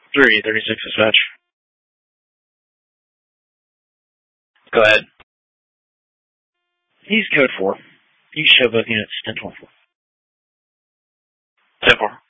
336 dispatch. Go ahead. He's code 4. You show both units 10-4. 10-4.